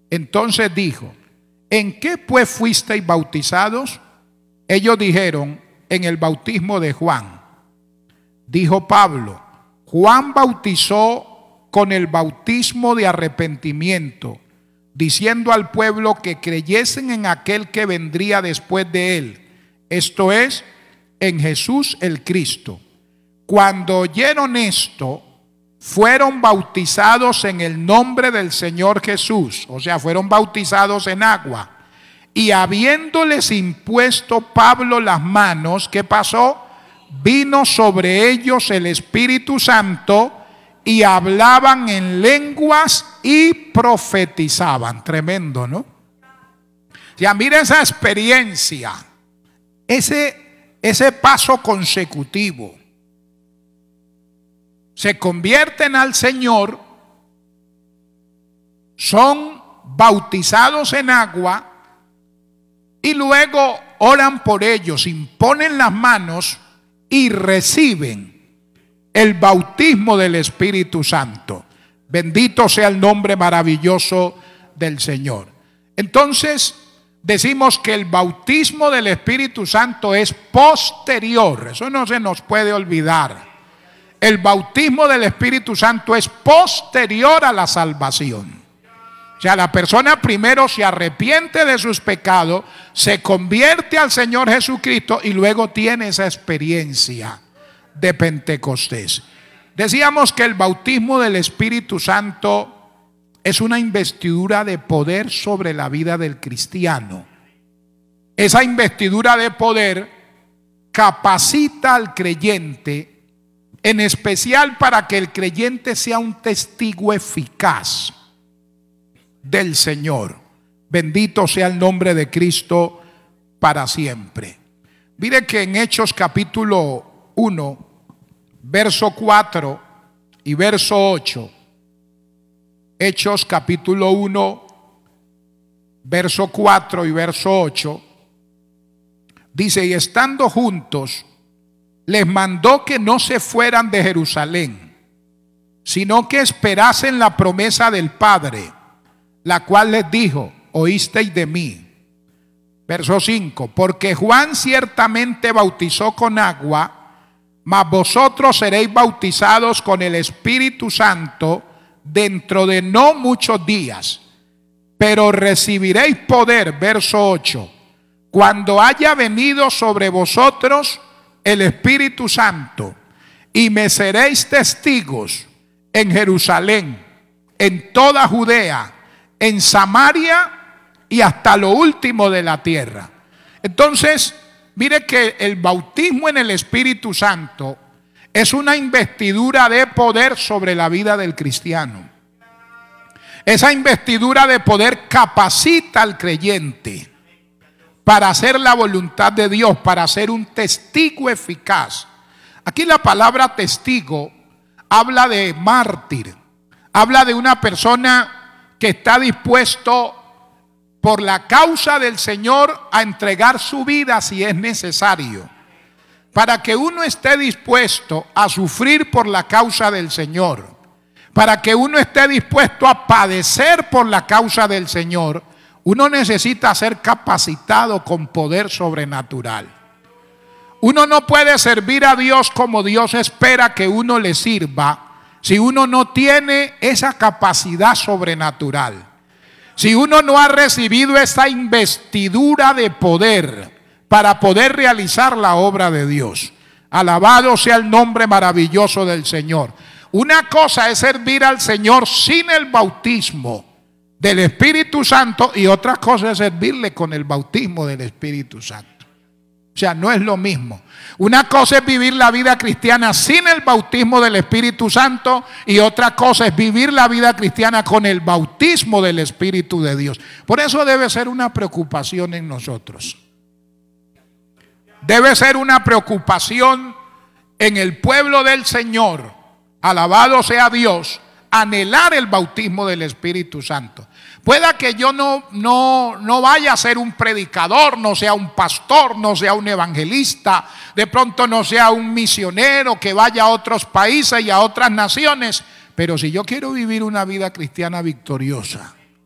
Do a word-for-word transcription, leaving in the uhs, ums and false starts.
Entonces dijo: ¿en qué pues fuisteis bautizados? Ellos dijeron: en el bautismo de Juan. Dijo Pablo: Juan bautizó con el bautismo de arrepentimiento, diciendo al pueblo que creyesen en aquel que vendría después de él, esto es, en Jesús el Cristo. Cuando oyeron esto, fueron bautizados en el nombre del Señor Jesús, o sea, fueron bautizados en agua. Y habiéndoles impuesto Pablo las manos, ¿qué pasó? Vino sobre ellos el Espíritu Santo y hablaban en lenguas y profetizaban. Tremendo, ¿no? Ya mira esa experiencia, ese, ese paso consecutivo. Se convierten al Señor, son bautizados en agua y luego oran por ellos, imponen las manos y reciben el bautismo del Espíritu Santo. Bendito sea el nombre maravilloso del Señor. Entonces decimos que el bautismo del Espíritu Santo es posterior, eso no se nos puede olvidar. El bautismo del Espíritu Santo es posterior a la salvación. O sea, la persona primero se arrepiente de sus pecados, se convierte al Señor Jesucristo y luego tiene esa experiencia de Pentecostés. Decíamos que el bautismo del Espíritu Santo es una investidura de poder sobre la vida del cristiano. Esa investidura de poder capacita al creyente, en especial para que el creyente sea un testigo eficaz del Señor. Bendito sea el nombre de Cristo para siempre. Mire que en Hechos capítulo uno, verso cuatro y verso ocho. Hechos capítulo uno, verso cuatro y verso ocho. Dice: y estando juntos, les mandó que no se fueran de Jerusalén, sino que esperasen la promesa del Padre, la cual les dijo: oísteis de mí. Verso cinco: porque Juan ciertamente bautizó con agua, mas vosotros seréis bautizados con el Espíritu Santo dentro de no muchos días, pero recibiréis poder. Verso ocho: cuando haya venido sobre vosotros el Espíritu Santo, y me seréis testigos en Jerusalén, en toda Judea, en Samaria y hasta lo último de la tierra. Entonces, mire que el bautismo en el Espíritu Santo es una investidura de poder sobre la vida del cristiano. Esa investidura de poder capacita al creyente para hacer la voluntad de Dios, para ser un testigo eficaz. Aquí la palabra testigo habla de mártir, habla de una persona que está dispuesto por la causa del Señor a entregar su vida si es necesario. Para que uno esté dispuesto a sufrir por la causa del Señor, para que uno esté dispuesto a padecer por la causa del Señor, uno necesita ser capacitado con poder sobrenatural. Uno no puede servir a Dios como Dios espera que uno le sirva si uno no tiene esa capacidad sobrenatural. Si uno no ha recibido esa investidura de poder para poder realizar la obra de Dios. Alabado sea el nombre maravilloso del Señor. Una cosa es servir al Señor sin el bautismo del Espíritu Santo y otra cosa es servirle con el bautismo del Espíritu Santo. O sea, no es lo mismo. Una cosa es vivir la vida cristiana sin el bautismo del Espíritu Santo y otra cosa es vivir la vida cristiana con el bautismo del Espíritu de Dios. Por eso debe ser una preocupación en nosotros. Debe ser una preocupación en el pueblo del Señor. Alabado sea Dios. Anhelar el bautismo del Espíritu Santo. Pueda que yo no, no, no vaya a ser un predicador, no sea un pastor, no sea un evangelista, de pronto no sea un misionero que vaya a otros países y a otras naciones, pero si yo quiero vivir una vida cristiana victoriosa,